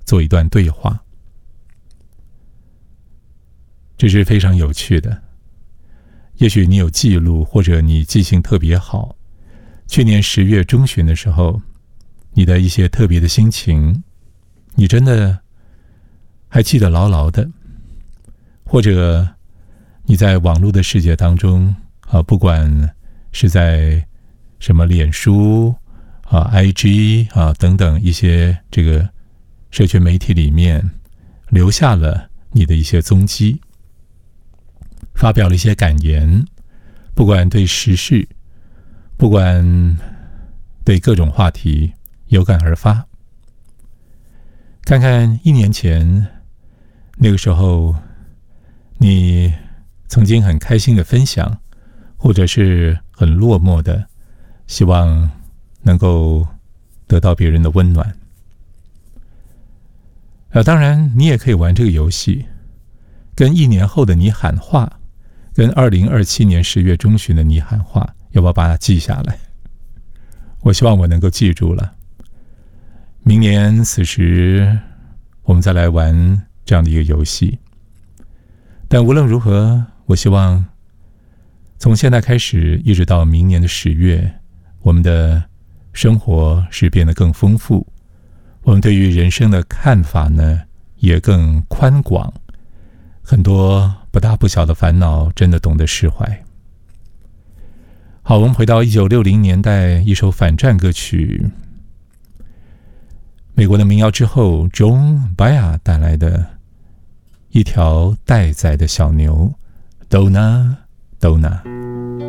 做一段对话。这是非常有趣的。也许你有记录，或者你记性特别好，去年10月中旬的时候，你的一些特别的心情，你真的还记得牢牢的。或者你在网络的世界当中不管是在什么脸书IG 等等一些这个社群媒体里面留下了你的一些踪迹，发表了一些感言，不管对时事，不管对各种话题有感而发。看看1年前那个时候你曾经很开心的分享，或者是很落寞的希望能够得到别人的温暖。当然你也可以玩这个游戏，跟1年后的你喊话，跟2027年10月中旬的你喊话，要不要把它记下来？我希望我能够记住了。明年此时我们再来玩这样的一个游戏。但无论如何，我希望从现在开始一直到明年的10月，我们的生活是变得更丰富，我们对于人生的看法呢也更宽广，很多不大不小的烦恼真的懂得释怀。好，我们回到1960年代一首反战歌曲，美国的民谣之后 Joan Baez 带来的一条待宰的小牛 Donna Donna。